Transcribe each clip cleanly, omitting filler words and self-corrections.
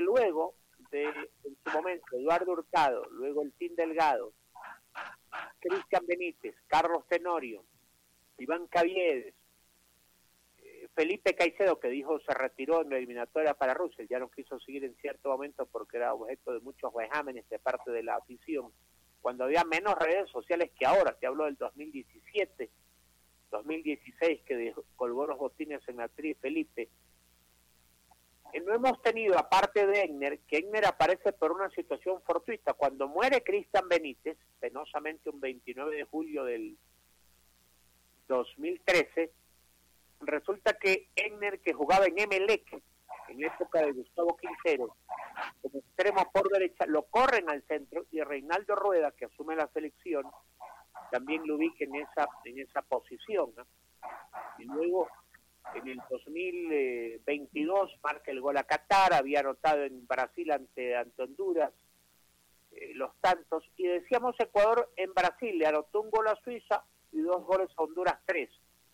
luego de, en su momento, Eduardo Hurtado, luego el Team Delgado, Cristian Benítez, Carlos Tenorio, Iván Caviedes, Felipe Caicedo, que dijo se retiró en la eliminatoria para Rusia, ya no quiso seguir en cierto momento porque era objeto de muchos vejámenes de parte de la afición, cuando había menos redes sociales que ahora. Te hablo del 2017, 2016, que colgó los botines en la actriz Felipe. No hemos tenido, aparte de Egner, que Egner aparece por una situación fortuita. Cuando muere Cristian Benítez, penosamente un 29 de julio del 2013, resulta que Egner, que jugaba en Emelec, en época de Gustavo Quintero, como extremo por derecha, lo corren al centro y Reinaldo Rueda, que asume la selección, también lo ubica en esa posición, ¿no? Y luego, en el 2022, marca el gol a Qatar, había anotado en Brasil ante Honduras los tantos, y decíamos Ecuador en Brasil, le anotó un gol a Suiza y 2 goles a Honduras, 3.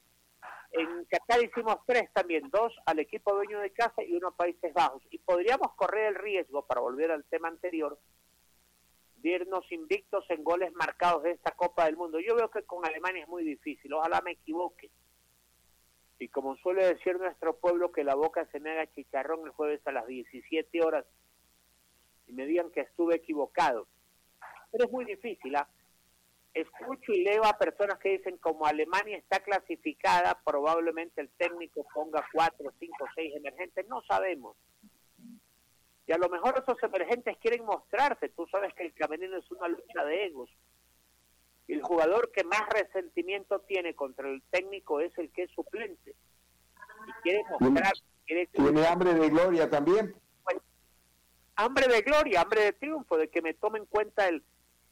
En Qatar hicimos 3 también, 2 al equipo dueño de casa y 1 a Países Bajos. Y podríamos correr el riesgo, para volver al tema anterior, de irnos invictos en goles marcados de esta Copa del Mundo. Yo veo que con Alemania es muy difícil, ojalá me equivoque. Y como suele decir nuestro pueblo, que la boca se me haga chicharrón el jueves a las 17 horas y me digan que estuve equivocado. Pero es muy difícil, ¿ah? Escucho y leo a personas que dicen, como Alemania está clasificada, probablemente el técnico ponga 4, 5, 6 emergentes, no sabemos. Y a lo mejor esos emergentes quieren mostrarse. Tú sabes que el camerino es una lucha de egos. Y el jugador que más resentimiento tiene contra el técnico es el que es suplente. Y quiere mostrar... Tiene hambre de gloria también. Pues, hambre de gloria, hambre de triunfo, de que me tome en cuenta el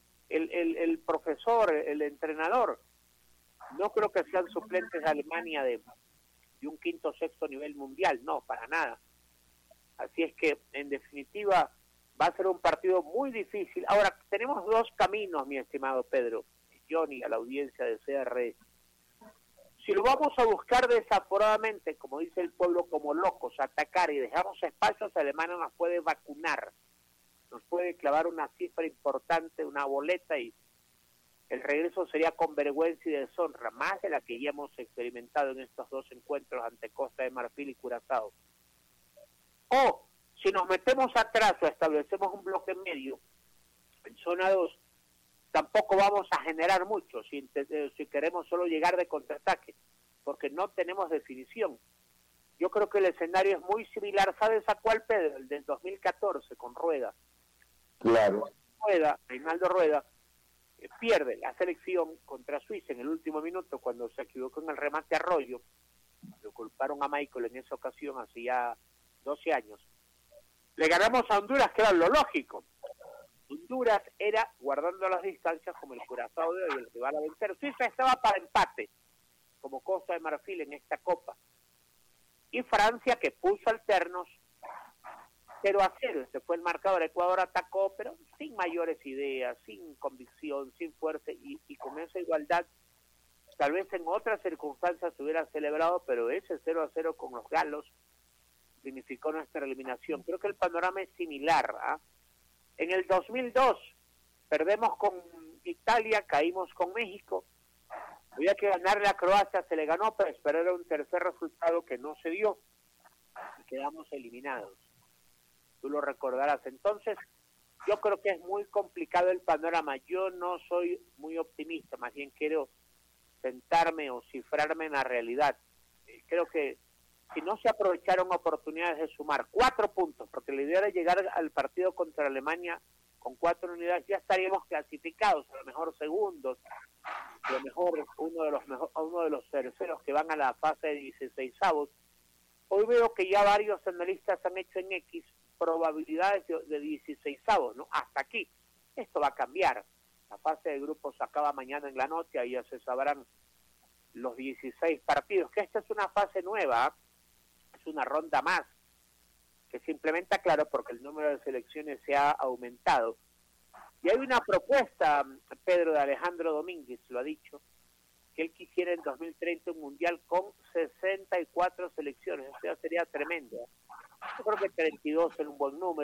profesor, el entrenador. No creo que sean suplentes de Alemania de un quinto o sexto nivel mundial, no, para nada. Así es que, en definitiva, va a ser un partido muy difícil. Ahora, tenemos 2 caminos, mi estimado Pedro, Johnny, a la audiencia de CR. Si lo vamos a buscar desaforadamente, como dice el pueblo, como locos, atacar y dejamos espacios, Alemania nos puede vacunar, nos puede clavar una cifra importante, una boleta, y el regreso sería con vergüenza y deshonra, más de la que ya hemos experimentado en estos 2 encuentros ante Costa de Marfil y Curazao. O, si nos metemos atrás o establecemos un bloque medio, en zona 2, tampoco vamos a generar mucho si queremos solo llegar de contraataque, porque no tenemos definición. Yo creo que el escenario es muy similar, ¿sabes a cuál, Pedro? El del 2014 con Rueda. Claro. Reinaldo Rueda pierde la selección contra Suiza en el último minuto cuando se equivocó en el remate a Arroyo. Lo culparon a Michael en esa ocasión, hace ya 12 años. Le ganamos a Honduras, que era lo lógico. Honduras era, guardando las distancias, como el Curazao de hoy, el rival a vencer. Suiza estaba para empate, como Costa de Marfil en esta Copa. Y Francia, que puso alternos, 0-0, se fue el marcador. Ecuador atacó, pero sin mayores ideas, sin convicción, sin fuerza, y con esa igualdad, tal vez en otras circunstancias se hubiera celebrado, pero ese 0-0 con los galos significó nuestra eliminación. Creo que el panorama es similar, ¿ah? En el 2002 perdemos con Italia, caímos con México, había que ganarle a Croacia, se le ganó, pero esperar un tercer resultado que no se dio y quedamos eliminados. Tú lo recordarás. Entonces, yo creo que es muy complicado el panorama. Yo no soy muy optimista, más bien quiero sentarme o cifrarme en la realidad. Creo que si no se aprovecharon oportunidades de sumar 4 puntos, porque la idea era llegar al partido contra Alemania con 4 unidades, ya estaríamos clasificados, a lo mejor segundos, a lo mejor uno de los terceros que van a la fase de 16avos. Hoy veo que ya varios analistas han hecho en X probabilidades de 16avos, ¿no? Hasta aquí. Esto va a cambiar. La fase de grupos acaba mañana en la noche, ahí ya se sabrán los 16 partidos, que esta es una fase nueva, ¿eh? Es una ronda más, que se implementa, claro, porque el número de selecciones se ha aumentado. Y hay una propuesta, Pedro, de Alejandro Domínguez, lo ha dicho, que él quisiera en 2030 un mundial con 64 selecciones, o sea, sería tremendo. Yo creo que 32 es un buen número.